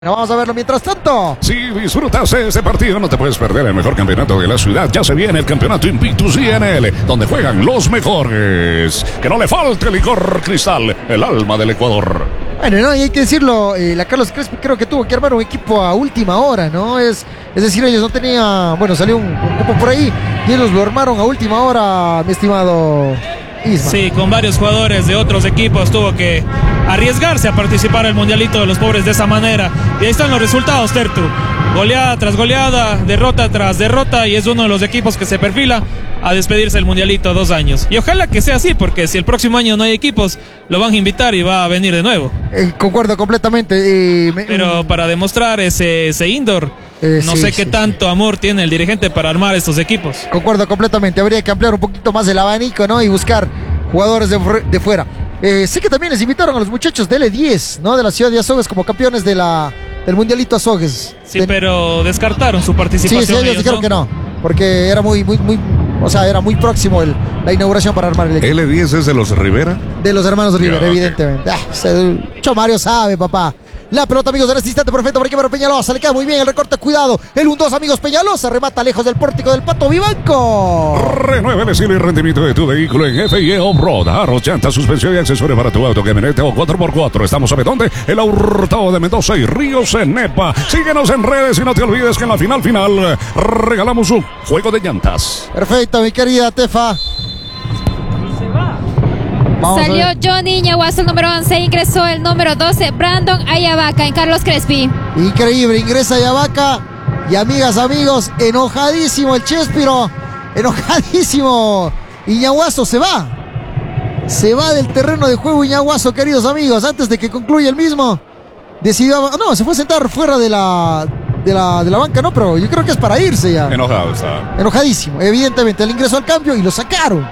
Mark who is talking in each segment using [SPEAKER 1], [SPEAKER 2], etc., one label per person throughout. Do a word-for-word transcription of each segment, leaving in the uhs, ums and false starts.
[SPEAKER 1] Vamos a verlo mientras tanto.
[SPEAKER 2] Si disfrutas este partido, no te puedes perder el mejor campeonato de la ciudad. Ya se viene el campeonato Invictus I N L, donde juegan los mejores. Que no le falte licor Cristal, el alma del Ecuador.
[SPEAKER 1] Bueno, no, y hay que decirlo, eh, la Carlos Crespi creo que tuvo que armar un equipo a última hora, ¿no? Es, es decir, ellos no tenían, bueno, salió un, un grupo por ahí y ellos lo armaron a última hora, mi estimado Isma.
[SPEAKER 3] Sí, con varios jugadores de otros equipos tuvo que arriesgarse a participar en el Mundialito de los Pobres de esa manera. Y ahí están los resultados, Tertu. Goleada tras goleada, derrota tras derrota, y es uno de los equipos que se perfila a despedirse del Mundialito dos años. Y ojalá que sea así, porque si el próximo año no hay equipos, lo van a invitar y va a venir de nuevo.
[SPEAKER 1] Eh, concuerdo completamente. Eh, me,
[SPEAKER 3] Pero para demostrar ese, ese indoor, eh, no sí, sé qué sí, tanto sí. amor tiene el dirigente para armar estos equipos.
[SPEAKER 1] Concuerdo completamente. Habría que ampliar un poquito más el abanico, ¿no? Y buscar jugadores de, de fuera. Eh, sé que también les invitaron a los muchachos de L diez, ¿no? De la ciudad de Azogues como campeones de la, del Mundialito Azogues.
[SPEAKER 3] Sí,
[SPEAKER 1] Ten...
[SPEAKER 3] pero descartaron su participación.
[SPEAKER 1] Sí, sí, ellos, ellos dijeron ¿no? que no, porque era muy, muy, muy, o sea, era muy próximo el, la inauguración para armar el equipo.
[SPEAKER 2] ¿L diez es de los Rivera?
[SPEAKER 1] De los hermanos Rivera, yeah, evidentemente.
[SPEAKER 2] Okay.
[SPEAKER 1] Ah, el Chomario sabe, papá. La pelota, amigos, en este instante perfecto por aquí para Peñalosa. Le queda muy bien el recorte, cuidado. El uno dos, amigos, Peñalosa. Remata lejos del pórtico del Pato Vivanco.
[SPEAKER 2] Renueve el estilo y rendimiento de tu vehículo en F I E On-Road. Aros, llantas, suspensión y accesorios para tu auto, camioneta o cuatro por cuatro. Estamos a dónde? El Hurtado de Mendoza y Ríos en Nepa. Síguenos en redes y no te olvides que en la final final regalamos un juego de llantas.
[SPEAKER 1] Perfecto, mi querida Tefa.
[SPEAKER 4] Vamos Salió Johnny Ñaguazo, el número once, ingresó el número doce, Brandon Ayavaca en Carlos Crespi.
[SPEAKER 1] Increíble, ingresa Ayavaca y amigas, amigos, enojadísimo el Chespiro, enojadísimo. Y Ñaguazo se va, se va del terreno de juego Ñaguazo, queridos amigos, antes de que concluya el mismo. Decidió, no, se fue a sentar fuera de la, de la, de la banca, no, pero yo creo que es para irse ya.
[SPEAKER 2] Enojado está.
[SPEAKER 1] Enojadísimo, evidentemente, él ingresó al cambio y lo sacaron.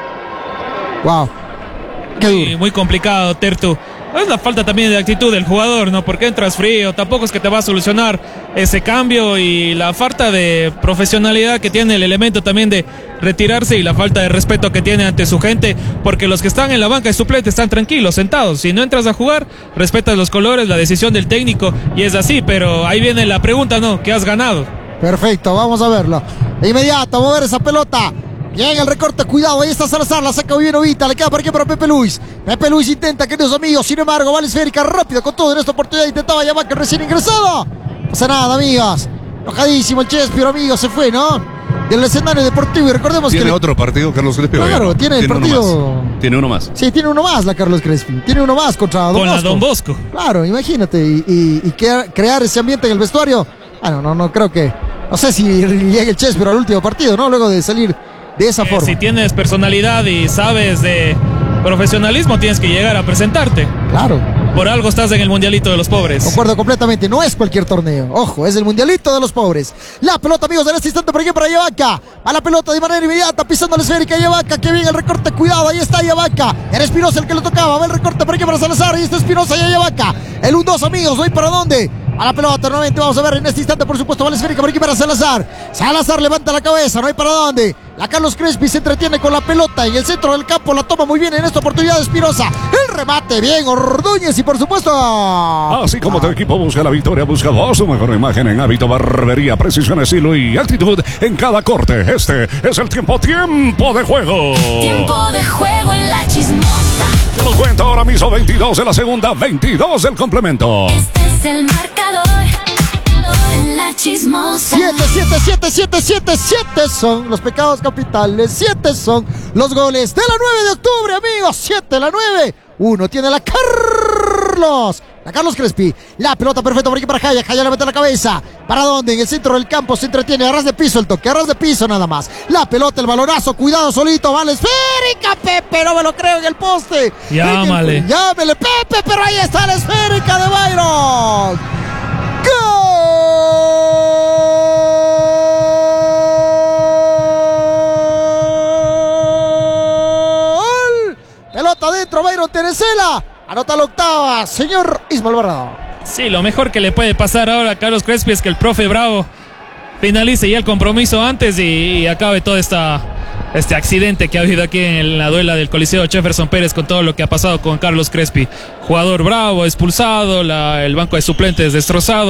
[SPEAKER 1] Wow.
[SPEAKER 3] Muy, muy complicado, Tertu. Es la falta también de actitud del jugador, ¿no? Porque entras frío, tampoco es que te va a solucionar ese cambio, y la falta de profesionalidad que tiene el elemento también de retirarse, y la falta de respeto que tiene ante su gente, porque los que están en la banca de suplente están tranquilos, sentados. Si no entras a jugar, respetas los colores, la decisión del técnico, y es así, pero ahí viene la pregunta, ¿no? ¿Qué has ganado?
[SPEAKER 1] Perfecto, vamos a verlo. De inmediato, a mover esa pelota. Bien el recorte, cuidado, ahí está Salazar, la saca muy bien Ovita, le queda por aquí para Pepe Luis. Pepe Luis intenta, queridos amigos, sin embargo, vale esférica, rápido con todo en esta oportunidad, intentaba Ayavaca recién ingresado. No pasa nada, amigas. Enojadísimo el Chespiro, amigos, se fue, ¿no? Del escenario deportivo, y recordemos
[SPEAKER 2] ¿Tiene
[SPEAKER 1] que...
[SPEAKER 2] ¿Tiene otro partido, Carlos Crespi?
[SPEAKER 1] Claro, no, tiene el
[SPEAKER 2] ¿Tiene
[SPEAKER 1] partido...
[SPEAKER 2] Uno tiene uno más.
[SPEAKER 1] Sí, tiene uno más la Carlos Crespi. Tiene uno más contra Don
[SPEAKER 3] Con
[SPEAKER 1] Bosco.
[SPEAKER 3] la Don Bosco.
[SPEAKER 1] Claro, imagínate, y, y, y crear, crear ese ambiente en el vestuario. Ah, no, no, no creo que... No sé si llegue el Chespiro al último partido, ¿no? Luego de salir... de esa
[SPEAKER 3] eh,
[SPEAKER 1] forma.
[SPEAKER 3] Si tienes personalidad y sabes de profesionalismo, tienes que llegar a presentarte.
[SPEAKER 1] Claro.
[SPEAKER 3] Por algo estás en el Mundialito de los Pobres.
[SPEAKER 1] Concuerdo completamente, no es cualquier torneo. Ojo, es el Mundialito de los Pobres. La pelota, amigos, en este instante por aquí para Ayavaca. A la pelota de manera inmediata, pisando la esférica Ayavaca. Que bien el recorte, cuidado, ahí está Ayavaca. Era Espinosa el que lo tocaba. Va el recorte por aquí para Salazar. Ahí está Espinosa y Ayavaca. El uno dos, amigos, ¿hoy para dónde? A la pelota, nuevamente vamos a ver en este instante, por supuesto, va la esférica por aquí para Salazar. Salazar levanta la cabeza, no hay para dónde. La Carlos Crespi se entretiene con la pelota en el centro del campo, la toma muy bien en esta oportunidad Espinosa. El remate, bien, Ordóñez y por supuesto...
[SPEAKER 2] Así como tu equipo busca la victoria, busca vos tu mejor imagen en hábito, barbería, precisión, estilo y actitud en cada corte. Este es el tiempo, tiempo de juego.
[SPEAKER 5] Tiempo de juego en La Chismosa.
[SPEAKER 2] Te lo cuento ahora mismo, veintidós de la segunda, veintidós del complemento.
[SPEAKER 5] Este es el marcador en La Chismosa.
[SPEAKER 1] siete, siete, siete, siete, siete, siete son los pecados capitales, siete son los goles de la nueve de octubre, amigos, siete la nueve, uno tiene la Carlos, la Carlos Crespi, la pelota perfecta por aquí para Jaya, Jaya le mete la cabeza, ¿para dónde? En el centro del campo se entretiene, a ras de piso el toque, a ras de piso nada más, la pelota, el balonazo, cuidado solito, vale, esférica, Pepe, no me lo creo en el poste,
[SPEAKER 3] llámale,
[SPEAKER 1] el, llámele, Pepe, pero ahí está la esférica de Byron, ¡gol! Pelota adentro, Byron Teresela. Anota la octava, señor Isma Alvarado.
[SPEAKER 3] Sí, lo mejor que le puede pasar ahora a Carlos Crespi es que el profe Bravo finalice ya el compromiso antes y, y acabe toda esta este accidente que ha habido aquí en la duela del Coliseo Jefferson Pérez con todo lo que ha pasado con Carlos Crespi. Jugador bravo, expulsado, la, el banco de suplentes destrozado.